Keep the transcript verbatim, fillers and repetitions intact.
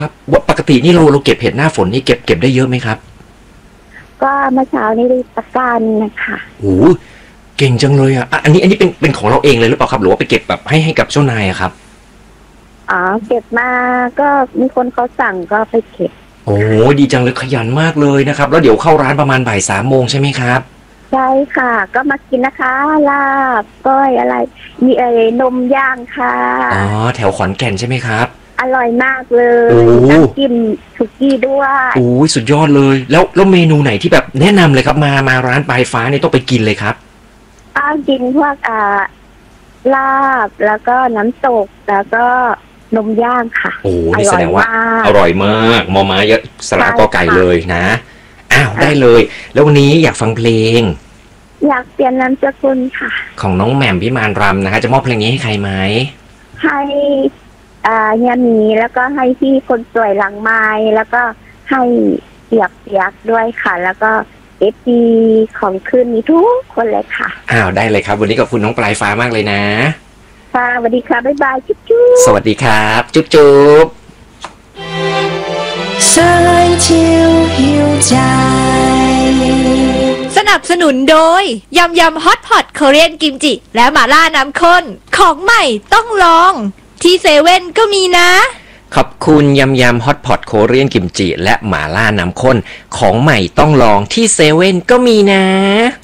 ครับว่าปกตินี่เราเราเก็บเห็ดหน้าฝนนี่เก็บเก็บได้เยอะไหมครับก็เมื่อเช้านี้ได้ตะกร้าหนึ่งนะคะโอ้เก่งจังเลยอ่ะอะอันนี้อันนี้เป็นเป็นของเราเองเลยหรือเปล่าครับหรือว่าไปเก็บแบบให้ให้กับเจ้านายอะครับอ๋อเก็บมาก็มีคนเขาสั่งก็ไปเก็บโอ้ดีจังเลยขยันมากเลยนะครับแล้วเดี๋ยวเข้าร้านประมาณบ่ายสามโมงใช่ไหมครับใช่ค่ะก็มากินนะคะลาบก้อยอะไรมีเอ้นมย่างค่ะอ๋อแถวขอนแก่นใช่ไหมครับอร่อยมากเลโอ้ยน้ำจิ้มสุกี้ด้วยโอ้สุดยอดเลยแล้วแล้วเมนูไหนที่แบบแนะนำเลยครับมามาร้านปลายฟ้าเนี่ยต้องไปกินเลยครับอ้าวกินพวกอ่าลาบแล้วก็น้ำตกแล้วก็นมย่างค่ะโอ้นี่แสดงว่าอร่อยมากมอม้าเยอะสระกอไก่เลยนะอ้าวได้เลยแล้ววันนี้อยากฟังเพลงอยากเปลี่ยนนามสกุลค่ะของน้องแหม่มพิมานรำนะคะจะมอบเพลงนี้ให้ใครไหมให้อ่าเฮียหมีแล้วก็ให้พี่คนสวยหลังไม้แล้วก็ให้เปียกเปียกด้วยค่ะแล้วก็เอฟซีของคืนนี้ทุกคนเลยค่ะอ้าวได้เลยครับวันนี้ขอบคุณน้องปลายฟ้ามากเลยนะค่ะสวัสดีค่ะบ๊ายบายจุ๊บจุ๊บสวัสดีครับจุ๊บจุ๊บ想就要ใจสนับสนุนโดยยำยำฮอตพอตโคเรียนกิมจิและหม่าล่าน้ำข้นของใหม่ต้องลองที่เซเว่นก็มีนะขอบคุณยำยำฮอตพอตโคเรียนกิมจิและหม่าล่าน้ำข้นของใหม่ต้องลองที่เซเว่นก็มีนะ